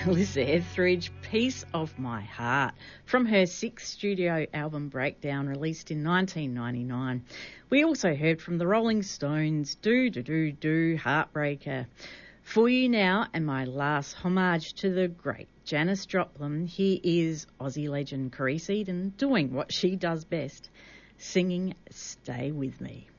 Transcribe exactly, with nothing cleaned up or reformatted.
Alyssa Etheridge, Piece of My Heart, from her sixth studio album Breakdown, released in nineteen ninety-nine. We also heard from the Rolling Stones, Do Do Do Do, Heartbreaker. For you now, and my last homage to the great Janis Joplin, here is Aussie legend Carisse Eden doing what she does best, singing Stay With Me.